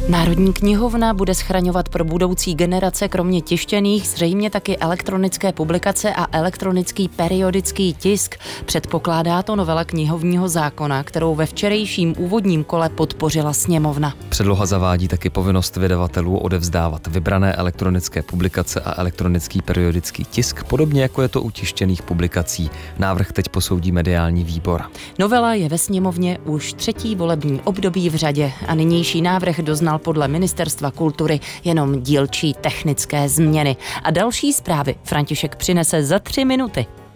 Národní knihovna bude schraňovat pro budoucí generace kromě tištěných zřejmě taky elektronické publikace a elektronický periodický tisk. Předpokládá to novela knihovního zákona, kterou ve včerejším úvodním kole podpořila sněmovna. Předloha zavádí taky povinnost vydavatelů odevzdávat vybrané elektronické publikace a elektronický periodický tisk, podobně jako je to u tištěných publikací. Návrh teď posoudí mediální výbor. Novela je ve sněmovně už 3. volební období v řadě a nynější návrh doznal podle Ministerstva kultury jenom dílčí technické změny. A další zprávy František přinese za 3 minuty.